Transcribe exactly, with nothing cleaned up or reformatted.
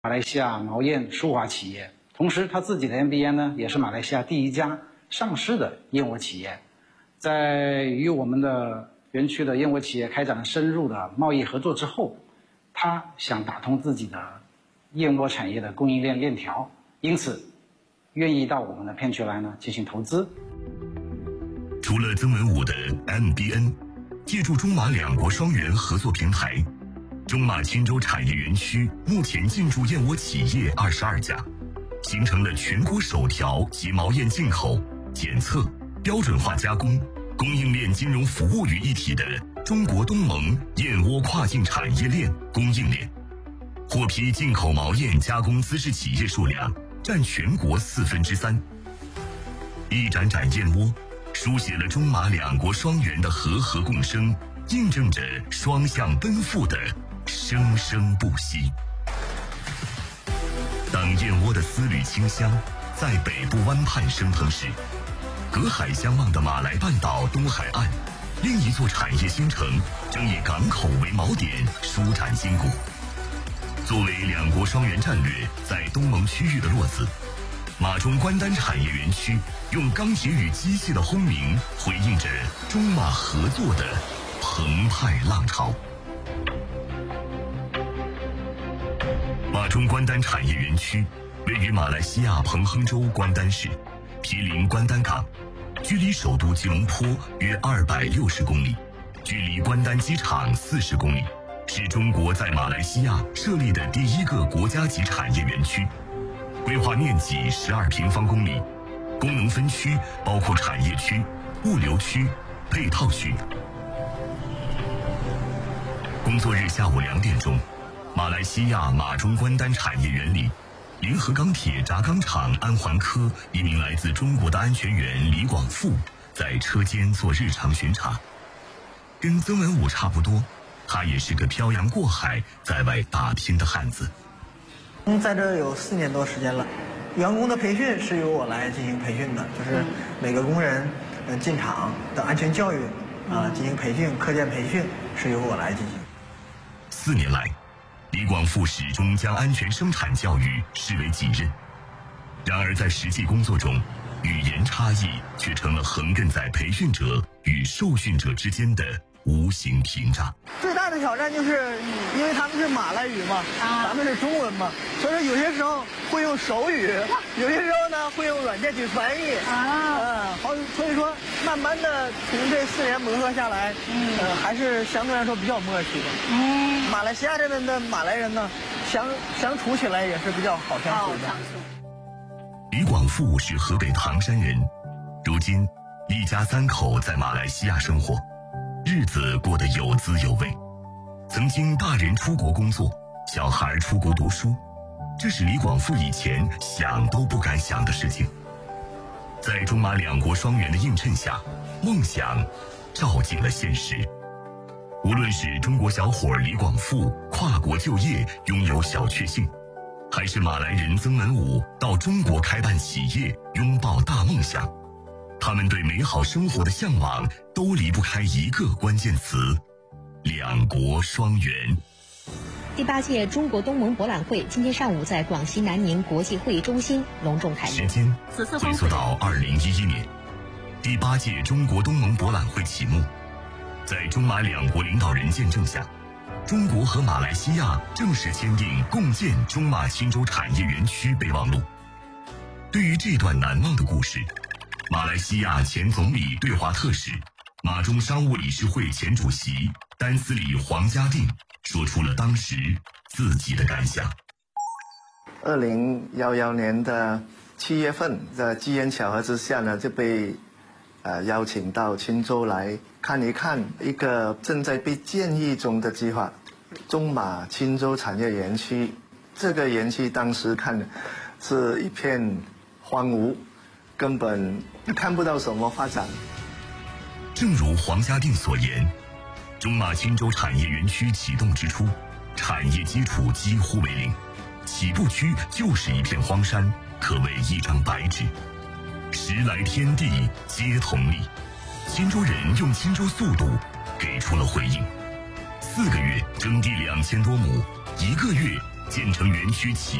马来西亚毛燕舒华企业，同时它自己的 M B A 呢，也是马来西亚第一家上市的燕窝企业。在与我们的园区的燕窝企业开展了深入的贸易合作之后，他想打通自己的燕窝产业的供应链链条，因此愿意到我们的片区来呢进行投资。 除了曾文武的 M B N， 借助中马两国双园合作平台，中马钦州产业园区目前进驻燕窝企业二十二家，形成了全国首条集毛燕进口、检测、标准化加工、供应链金融服务于一体的中国东盟燕窝跨境产业链供应链。获批进口毛燕加工资质企业数量占全国四分之三。一盏盏燕窝，书写了中马两国双园的和合共生，印证着双向奔赴的生生不息。当燕窝的丝缕清香在北部湾畔升腾时，隔海相望的马来半岛东海岸，另一座产业新城正以港口为锚点舒展筋骨。作为两国双园战略在东盟区域的落子，马中关丹产业园区用钢铁与机械的轰鸣，回应着中马合作的澎湃浪潮。马中关丹产业园区位于马来西亚彭亨州关丹市，毗邻关丹港，距离首都吉隆坡约二百六十公里，距离关丹机场四十公里，是中国在马来西亚设立的第一个国家级产业园区。规划面积十二平方公里，功能分区包括产业区、物流区、配套区。工作日下午两点钟，马来西亚马中关丹产业园里，联合钢铁轧钢厂安环科一名来自中国的安全员李广富在车间做日常巡查。跟曾文武差不多，他也是个漂洋过海在外打拼的汉子。 嗯，在这有四年多时间了，员工的培训是由我来进行培训的，就是每个工人嗯进厂的安全教育啊进行培训，课间培训是由我来进行。 四年来，李广富始终将安全生产教育视为己任，然而在实际工作中，语言差异却成了横亘在培训者与受训者之间的无形屏障。 最大的挑战就是，因为他们是马来语嘛，啊、咱们是中文嘛，所以说有些时候会用手语，有些时候呢会用软件去翻译啊，嗯，好，所以说慢慢的从这四年磨合下来，嗯，呃，还是相对来说比较默契的。嗯，马来西亚这边的马来人呢，相相处起来也是比较好相处的。 李广富是河北唐山人，如今一家三口在马来西亚生活，日子过得有滋有味。曾经大人出国工作，小孩出国读书，这是李广富以前想都不敢想的事情。在中马两国双园的映衬下，梦想照进了现实。无论是中国小伙李广富跨国就业拥有小确幸，还是马来人曾文武到中国开办企业拥抱大梦想，他们对美好生活的向往都离不开一个关键词：两国双园。 第八届中国东盟博览会今天上午在广西南宁国际会议中心隆重开幕。 时间追溯到二零一一年，第八届中国东盟博览会启幕。在中马两国领导人见证下，中国和马来西亚正式签订共建中马钦州产业园区备忘录。对于这段难忘的故事，马来西亚前总理对华特使、马中商务理事会前主席丹斯里黄家定说出了当时自己的感想。 二零一一年的七月份，在机缘巧合之下呢，就被呃邀请到钦州来看一看一个正在被建议中的计划——中马钦州产业园区。这个园区当时看是一片荒芜，根本看不到什么发展。 正如黄家定所言，中马钦州产业园区启动之初，产业基础几乎为零，起步区就是一片荒山，可谓一张白纸。时来天地皆同力，钦州人用钦州速度给出了回应。四个月征地两千多亩，一个月建成园区企